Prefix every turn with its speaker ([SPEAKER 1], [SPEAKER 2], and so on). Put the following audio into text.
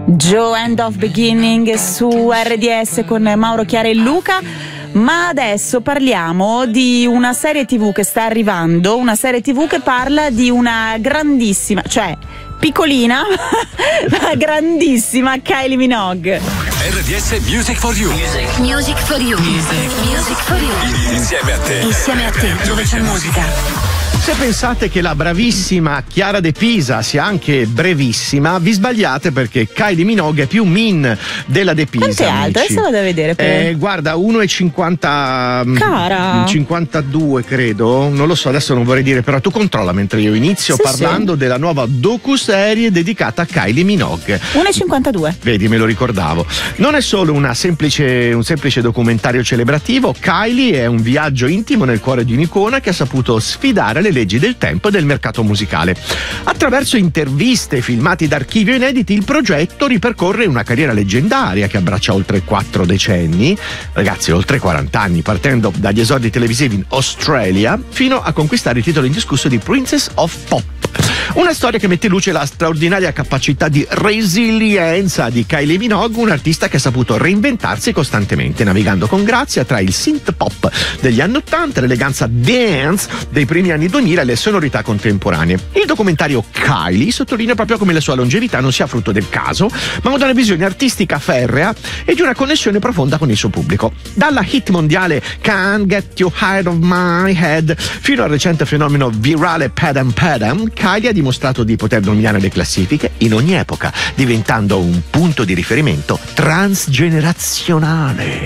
[SPEAKER 1] Joe End of Beginning su RDS con Mauro, Chiara e Luca. Ma adesso parliamo di una serie TV che sta arrivando, una serie TV che parla di una grandissima, cioè piccolina, ma grandissima Kylie Minogue.
[SPEAKER 2] RDS Music for You.
[SPEAKER 3] Music for You. Music for You.
[SPEAKER 2] Insieme a te.
[SPEAKER 3] Insieme a te, dove c'è musica.
[SPEAKER 4] Se pensate che la bravissima Chiara De Pisa sia anche brevissima, vi sbagliate, perché Kylie Minogue è più min della De Pisa.
[SPEAKER 1] Quanto è alto? Adesso vado a vedere.
[SPEAKER 4] Guarda, 1,50.
[SPEAKER 1] Cara.
[SPEAKER 4] 52 credo, non lo so, adesso non vorrei dire, però tu controlla mentre io inizio parlando della nuova docuserie dedicata a Kylie Minogue.
[SPEAKER 1] 1,52.
[SPEAKER 4] Vedi, me lo ricordavo. Non è solo un semplice documentario celebrativo. Kylie è un viaggio intimo nel cuore di un'icona che ha saputo sfidare le leggi del tempo e del mercato musicale. Attraverso interviste e filmati d'archivio inediti, il progetto ripercorre una carriera leggendaria che abbraccia oltre 4 decenni, ragazzi, oltre 40 anni, partendo dagli esordi televisivi in Australia fino a conquistare il titolo indiscusso di Princess of Pop. Una storia che mette in luce la straordinaria capacità di resilienza di Kylie Minogue, un artista che ha saputo reinventarsi costantemente, navigando con grazia tra il synth pop degli anni 80, l'eleganza dance dei primi anni 2000 e le sonorità contemporanee. Il documentario Kylie sottolinea proprio come la sua longevità non sia frutto del caso, ma di una visione artistica ferrea e di una connessione profonda con il suo pubblico. Dalla hit mondiale Can't Get You Out of My Head fino al recente fenomeno virale Padam Padam, Kylie ha dimostrato di poter dominare le classifiche in ogni epoca, diventando un punto di riferimento transgenerazionale.